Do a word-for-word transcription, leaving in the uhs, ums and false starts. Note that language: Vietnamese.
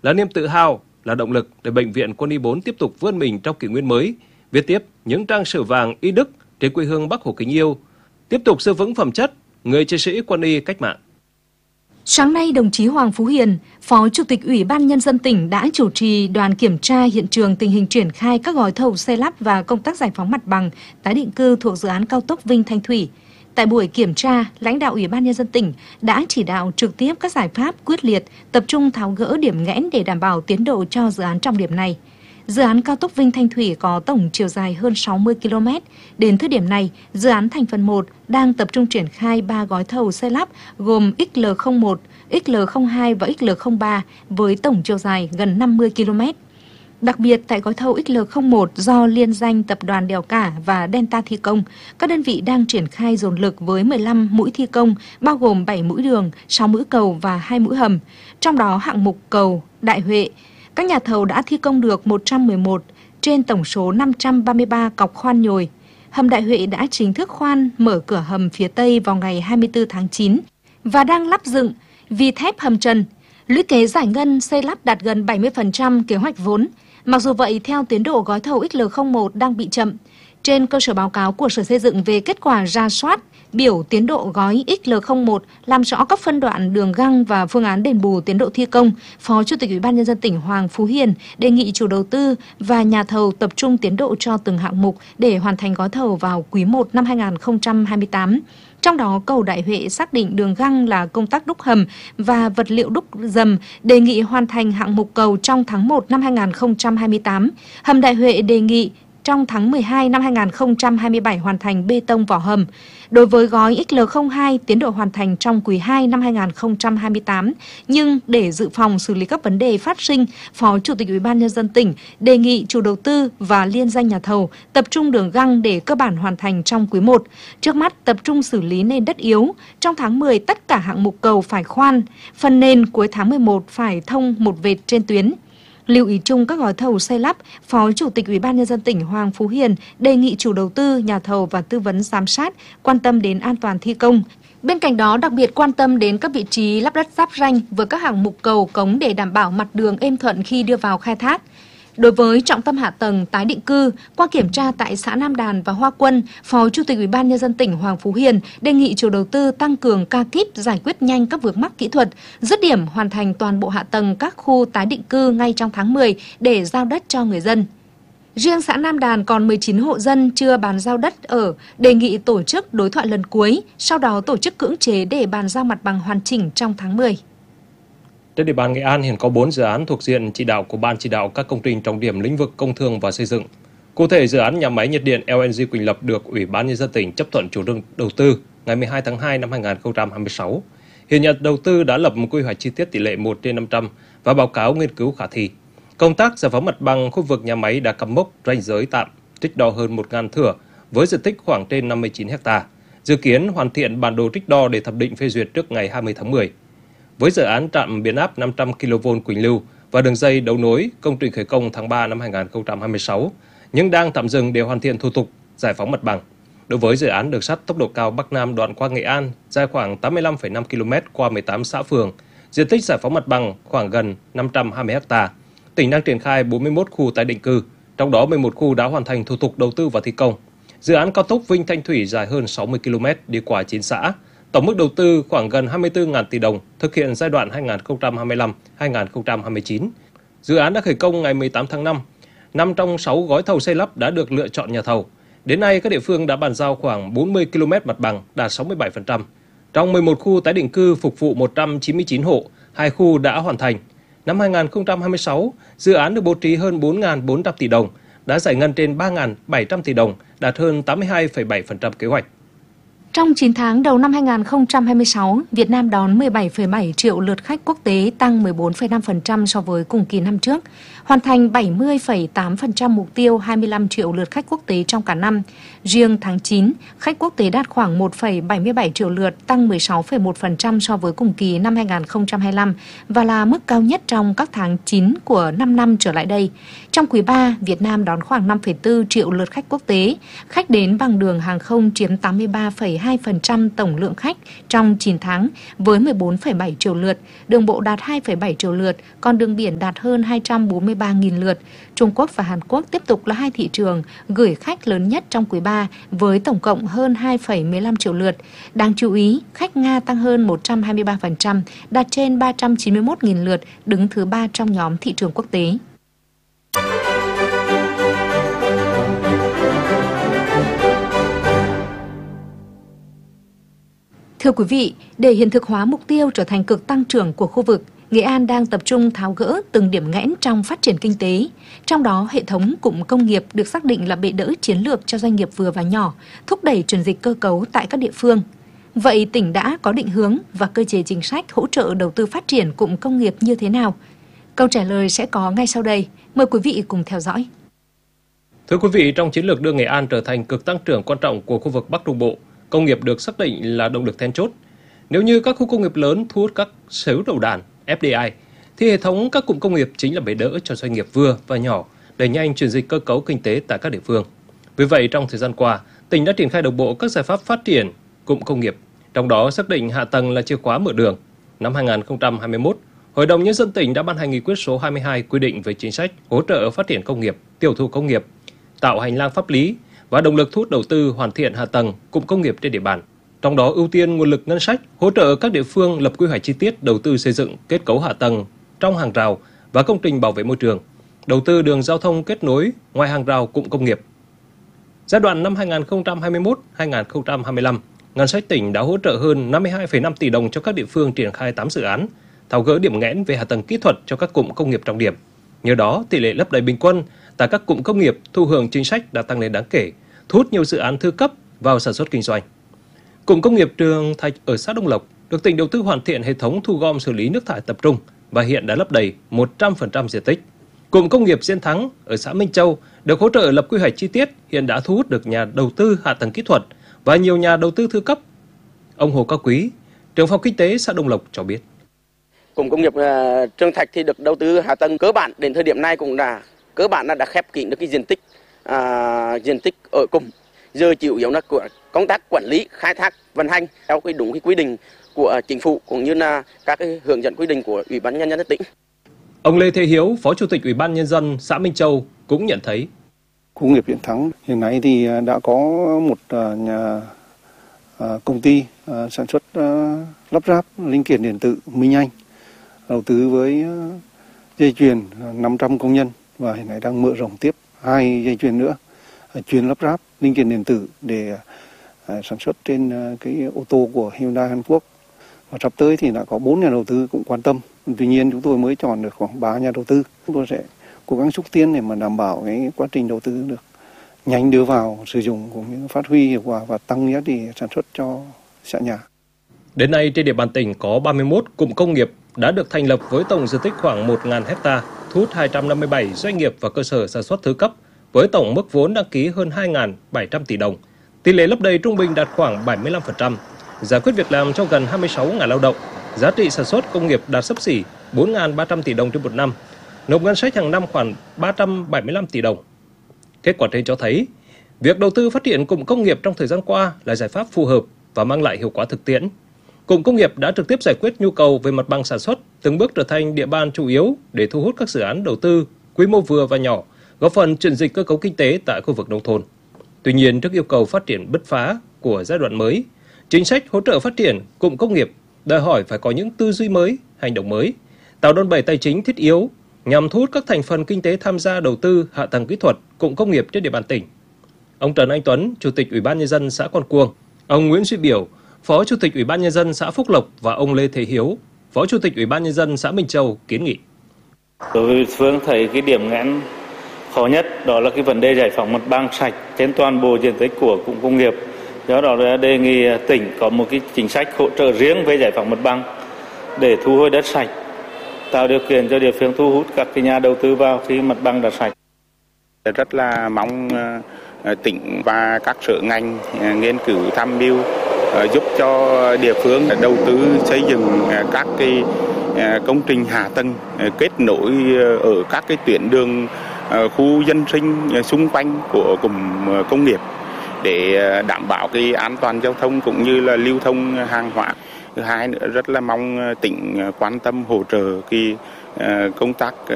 là niềm tự hào, là động lực để Bệnh viện Quân y bốn tiếp tục vươn mình trong kỷ nguyên mới, viết tiếp những trang sử vàng y đức trên quê hương Bác Hồ kính yêu, tiếp tục giữ vững phẩm chất người chiến sĩ quân y cách mạng. Sáng nay, đồng chí Hoàng Phú Hiền, Phó Chủ tịch Ủy ban Nhân dân tỉnh đã chủ trì đoàn kiểm tra hiện trường tình hình triển khai các gói thầu xây lắp và công tác giải phóng mặt bằng tái định cư thuộc dự án cao tốc Vinh Thanh Thủy. Tại buổi kiểm tra, lãnh đạo Ủy ban Nhân dân tỉnh đã chỉ đạo trực tiếp các giải pháp quyết liệt, tập trung tháo gỡ điểm nghẽn để đảm bảo tiến độ cho dự án trọng điểm này. Dự án cao tốc Vinh Thanh Thủy có tổng chiều dài hơn sáu mươi ki lô mét. Đến thời điểm này, dự án thành phần một đang tập trung triển khai ba gói thầu xây lắp gồm X L không một, X L không hai và X L không ba với tổng chiều dài gần năm mươi ki lô mét. Đặc biệt, tại gói thầu X L không một do liên danh Tập đoàn Đèo Cả và Delta thi công, các đơn vị đang triển khai dồn lực với mười lăm mũi thi công, bao gồm bảy mũi đường, sáu mũi cầu và hai mũi hầm. Trong đó, hạng mục cầu Đại Huệ, các nhà thầu đã thi công được một trăm mười một trên tổng số năm trăm ba mươi ba cọc khoan nhồi. Hầm Đại Huệ đã chính thức khoan mở cửa hầm phía Tây vào ngày hai mươi tư tháng chín và đang lắp dựng vỉ thép hầm trần. Lũy kế giải ngân xây lắp đạt gần bảy mươi phần trăm kế hoạch vốn. Mặc dù vậy, theo tiến độ gói thầu X L không một đang bị chậm. Trên cơ sở báo cáo của Sở Xây dựng về kết quả rà soát, biểu tiến độ gói X L không một làm rõ các phân đoạn đường găng và phương án đền bù tiến độ thi công, Phó Chủ tịch Ủy ban Nhân dân tỉnh Hoàng Phú Hiền đề nghị chủ đầu tư và nhà thầu tập trung tiến độ cho từng hạng mục để hoàn thành gói thầu vào quý một năm hai nghìn không trăm hai mươi tám. Trong đó, cầu Đại Huệ xác định đường găng là công tác đúc hầm và vật liệu đúc dầm, đề nghị hoàn thành hạng mục cầu trong tháng một năm hai nghìn không trăm hai mươi tám. Hầm Đại Huệ đề nghị trong tháng mười hai năm hai nghìn không trăm hai mươi bảy hoàn thành bê tông vỏ hầm. Đối với gói X L không hai, tiến độ hoàn thành trong quý hai năm hai nghìn không trăm hai mươi tám, nhưng để dự phòng xử lý các vấn đề phát sinh, Phó Chủ tịch Ủy ban Nhân dân tỉnh đề nghị chủ đầu tư và liên danh nhà thầu tập trung đường găng để cơ bản hoàn thành trong quý một. Trước mắt tập trung xử lý nền đất yếu. Trong tháng mười, tất cả hạng mục cầu phải khoan, phần nền cuối tháng mười một phải thông một vệt trên tuyến. Lưu ý chung các gói thầu xây lắp, Phó Chủ tịch Ủy ban Nhân dân tỉnh Hoàng Phú Hiền đề nghị chủ đầu tư, nhà thầu và tư vấn giám sát quan tâm đến an toàn thi công. Bên cạnh đó, đặc biệt quan tâm đến các vị trí lắp đất giáp ranh với các hạng mục cầu cống để đảm bảo mặt đường êm thuận khi đưa vào khai thác. Đối với trọng tâm hạ tầng tái định cư, qua kiểm tra tại xã Nam Đàn và Hoa Quân, Phó Chủ tịch Ủy ban Nhân dân tỉnh Hoàng Phú Hiền đề nghị chủ đầu tư tăng cường ca kíp giải quyết nhanh các vướng mắc kỹ thuật, dứt điểm hoàn thành toàn bộ hạ tầng các khu tái định cư ngay trong tháng mười để giao đất cho người dân. Riêng xã Nam Đàn còn mười chín hộ dân chưa bàn giao đất ở, đề nghị tổ chức đối thoại lần cuối, sau đó tổ chức cưỡng chế để bàn giao mặt bằng hoàn chỉnh trong tháng mười. Trên địa bàn Nghệ An hiện có bốn dự án thuộc diện chỉ đạo của Ban chỉ đạo các công trình trọng điểm lĩnh vực công thương và xây dựng. Cụ thể, dự án nhà máy nhiệt điện L N G Quỳnh Lập được Ủy ban Nhân dân tỉnh chấp thuận chủ trương đầu tư ngày mười hai tháng hai năm hai nghìn không trăm hai mươi sáu. Hiện nhà đầu tư đã lập một quy hoạch chi tiết tỷ lệ một trên năm trăm và báo cáo nghiên cứu khả thi. Công tác giải phóng mặt bằng khu vực nhà máy đã cắm mốc ranh giới tạm, trích đo hơn một nghìn thửa với diện tích khoảng trên năm mươi chín héc ta. Dự kiến hoàn thiện bản đồ trích đo để thẩm định phê duyệt trước ngày hai mươi tháng mười. Với dự án trạm biến áp năm trăm ki lô vôn Quỳnh Lưu và đường dây đấu nối, công trình khởi công tháng ba năm hai nghìn không trăm hai mươi sáu, nhưng đang tạm dừng để hoàn thiện thủ tục giải phóng mặt bằng. Đối với dự án đường sắt tốc độ cao Bắc Nam đoạn qua Nghệ An, dài khoảng tám mươi lăm phẩy năm ki lô mét qua mười tám xã phường, diện tích giải phóng mặt bằng khoảng gần năm trăm hai mươi héc ta. Tỉnh đang triển khai bốn mươi mốt khu tái định cư, trong đó mười một khu đã hoàn thành thủ tục đầu tư và thi công. Dự án cao tốc Vinh Thanh Thủy dài hơn sáu mươi ki lô mét đi qua chín xã. Tổng mức đầu tư khoảng gần hai mươi tư nghìn tỷ đồng, thực hiện giai đoạn hai nghìn không trăm hai mươi lăm đến hai nghìn không trăm hai mươi chín. Dự án đã khởi công ngày mười tám tháng năm. Năm trong sáu gói thầu xây lắp đã được lựa chọn nhà thầu. Đến nay, các địa phương đã bàn giao khoảng bốn mươi ki lô mét mặt bằng, đạt sáu mươi bảy phần trăm. Trong mười một khu tái định cư phục vụ một trăm chín mươi chín hộ, hai khu đã hoàn thành. Năm hai nghìn không trăm hai mươi sáu, dự án được bố trí hơn bốn nghìn bốn trăm tỷ đồng, đã giải ngân trên ba nghìn bảy trăm tỷ đồng, đạt hơn tám mươi hai phẩy bảy phần trăm kế hoạch. Trong chín tháng đầu năm hai nghìn không trăm hai mươi sáu, Việt Nam đón mười bảy phẩy bảy triệu lượt khách quốc tế, tăng mười bốn phẩy năm phần trăm so với cùng kỳ năm trước, hoàn thành bảy mươi phẩy tám phần trăm mục tiêu hai mươi lăm triệu lượt khách quốc tế trong cả năm. Riêng tháng chín, khách quốc tế đạt khoảng một phẩy bảy mươi bảy triệu lượt, tăng mười sáu phẩy một phần trăm so với cùng kỳ năm hai nghìn không trăm hai mươi lăm và là mức cao nhất trong các tháng chín của năm năm trở lại đây. Trong quý ba, Việt Nam đón khoảng năm phẩy bốn triệu lượt khách quốc tế, khách đến bằng đường hàng không chiếm tám mươi ba phẩy hai hai phần trăm tổng lượng khách trong chín tháng với mười bốn phẩy bảy triệu lượt, đường bộ đạt hai phẩy bảy triệu lượt, còn đường biển đạt hơn hai trăm bốn mươi ba nghìn lượt. Trung Quốc và Hàn Quốc tiếp tục là hai thị trường gửi khách lớn nhất trong quý ba với tổng cộng hơn hai phẩy mười lăm triệu lượt. Đáng chú ý, khách Nga tăng hơn một trăm hai mươi ba phần trăm, đạt trên ba trăm chín mươi mốt nghìn lượt, đứng thứ ba trong nhóm thị trường quốc tế. Thưa quý vị, để hiện thực hóa mục tiêu trở thành cực tăng trưởng của khu vực, Nghệ An đang tập trung tháo gỡ từng điểm nghẽn trong phát triển kinh tế. Trong đó, hệ thống cụm công nghiệp được xác định là bệ đỡ chiến lược cho doanh nghiệp vừa và nhỏ, thúc đẩy chuyển dịch cơ cấu tại các địa phương. Vậy tỉnh đã có định hướng và cơ chế chính sách hỗ trợ đầu tư phát triển cụm công nghiệp như thế nào? Câu trả lời sẽ có ngay sau đây. Mời quý vị cùng theo dõi. Thưa quý vị, trong chiến lược đưa Nghệ An trở thành cực tăng trưởng quan trọng của khu vực Bắc Trung Bộ, công nghiệp được xác định là động lực then chốt. Nếu như các khu công nghiệp lớn thu hút các sở hữu đầu đàn ép đê i, thì hệ thống các cụm công nghiệp chính là bệ đỡ cho doanh nghiệp vừa và nhỏ đẩy nhanh chuyển dịch cơ cấu kinh tế tại các địa phương. Vì vậy, trong thời gian qua, tỉnh đã triển khai đồng bộ các giải pháp phát triển cụm công nghiệp, trong đó xác định hạ tầng là chìa khóa mở đường. Năm hai nghìn không trăm hai mươi mốt, Hội đồng Nhân dân tỉnh đã ban hành nghị quyết số hai mươi hai quy định về chính sách hỗ trợ phát triển công nghiệp, tiểu thủ công nghiệp, tạo hành lang pháp lý và động lực thu hút đầu tư hoàn thiện hạ tầng cụm công nghiệp trên địa bàn. Trong đó ưu tiên nguồn lực ngân sách, hỗ trợ các địa phương lập quy hoạch chi tiết đầu tư xây dựng kết cấu hạ tầng trong hàng rào và công trình bảo vệ môi trường, đầu tư đường giao thông kết nối ngoài hàng rào cụm công nghiệp. Giai đoạn năm hai nghìn không trăm hai mươi mốt đến hai nghìn không trăm hai mươi lăm, ngân sách tỉnh đã hỗ trợ hơn năm mươi hai phẩy năm tỷ đồng cho các địa phương triển khai tám dự án, tháo gỡ điểm nghẽn về hạ tầng kỹ thuật cho các cụm công nghiệp trọng điểm. Nhờ đó, tỷ lệ lấp đầy bình quân tại các cụm công nghiệp thụ hưởng chính sách đã tăng lên đáng kể, thu hút nhiều dự án thứ cấp vào sản xuất kinh doanh. Cụm công nghiệp Trường Thạch ở xã Đông Lộc được tỉnh đầu tư hoàn thiện hệ thống thu gom xử lý nước thải tập trung và hiện đã lấp đầy một trăm phần trăm diện tích. Cụm công nghiệp Diên Thắng ở xã Minh Châu được hỗ trợ lập quy hoạch chi tiết, hiện đã thu hút được nhà đầu tư hạ tầng kỹ thuật và nhiều nhà đầu tư thứ cấp. Ông Hồ Cao Quý, trưởng phòng kinh tế xã Đông Lộc cho biết. Cụm công nghiệp uh, Trường Thạch thì được đầu tư hạ tầng cơ bản đến thời điểm này cũng đã cơ bản là đã khép kín được cái diện tích uh, diện tích ở cụm. Giờ chịu yếu là của công tác quản lý, khai thác, vận hành theo cái đúng cái quy định của chính phủ cũng như là các cái hướng dẫn quy định của Ủy ban Nhân dân tỉnh. Ông Lê Thế Hiếu, Phó Chủ tịch Ủy ban Nhân dân xã Minh Châu cũng nhận thấy. Khu công nghiệp Diên Thắng hiện nay thì đã có một nhà công ty sản xuất lắp ráp linh kiện điện tử Minh Anh đầu tư với dây chuyền năm trăm công nhân và hiện nay đang mở rộng tiếp hai dây chuyền nữa, chuyền lắp ráp linh kiện điện tử để sản xuất trên cái ô tô của Hyundai Hàn Quốc. Và sắp tới thì đã có bốn nhà đầu tư cũng quan tâm. Tuy nhiên chúng tôi mới chọn được khoảng ba nhà đầu tư. Chúng tôi sẽ cố gắng xúc tiến để mà đảm bảo cái quá trình đầu tư được nhanh đưa vào sử dụng cũng như phát huy hiệu quả và tăng giá trị sản xuất cho xã nhà. Đến nay trên địa bàn tỉnh có ba mươi mốt cụm công nghiệp đã được thành lập với tổng diện tích khoảng một nghìn hectare, thu hút hai trăm năm mươi bảy doanh nghiệp và cơ sở sản xuất thứ cấp với tổng mức vốn đăng ký hơn hai nghìn bảy trăm tỷ đồng. Tỷ lệ lấp đầy trung bình đạt khoảng bảy mươi lăm phần trăm, giải quyết việc làm cho gần hai mươi sáu nghìn lao động, giá trị sản xuất công nghiệp đạt xấp xỉ bốn nghìn ba trăm tỷ đồng trên một năm, nộp ngân sách hàng năm khoảng ba trăm bảy mươi lăm tỷ đồng. Kết quả trên cho thấy, việc đầu tư phát triển cụm công nghiệp trong thời gian qua là giải pháp phù hợp và mang lại hiệu quả thực tiễn. Cụm công nghiệp đã trực tiếp giải quyết nhu cầu về mặt bằng sản xuất, từng bước trở thành địa bàn chủ yếu để thu hút các dự án đầu tư quy mô vừa và nhỏ, góp phần chuyển dịch cơ cấu kinh tế tại khu vực nông thôn. Tuy nhiên, trước yêu cầu phát triển bứt phá của giai đoạn mới, chính sách hỗ trợ phát triển cụm công nghiệp đòi hỏi phải có những tư duy mới, hành động mới, tạo đòn bẩy tài chính thiết yếu nhằm thu hút các thành phần kinh tế tham gia đầu tư hạ tầng kỹ thuật cụm công nghiệp trên địa bàn tỉnh. Ông Trần Anh Tuấn, Chủ tịch Ủy ban Nhân dân xã Con Cuông, ông Nguyễn Duy Biểu, Phó Chủ tịch Ủy ban Nhân dân xã Phúc Lộc và ông Lê Thế Hiếu, Phó Chủ tịch Ủy ban Nhân dân xã Minh Châu kiến nghị. Đối với phương thấy cái điểm nghẽn khó nhất đó là cái vấn đề giải phóng mặt bằng sạch trên toàn bộ diện tích của cụm công nghiệp. Do đó là đề nghị tỉnh có một cái chính sách hỗ trợ riêng về giải phóng mặt bằng để thu hồi đất sạch, tạo điều kiện cho địa phương thu hút các cái nhà đầu tư vào khi mặt bằng đã sạch. Rất là mong tỉnh và các sở ngành nghiên cứu tham mưu giúp cho địa phương đầu tư xây dựng các cái công trình hạ tầng kết nối ở các cái tuyến đường khu dân sinh xung quanh của cụm công nghiệp để đảm bảo cái an toàn giao thông cũng như là lưu thông hàng hóa. Thứ hai nữa rất là mong tỉnh quan tâm hỗ trợ cái công tác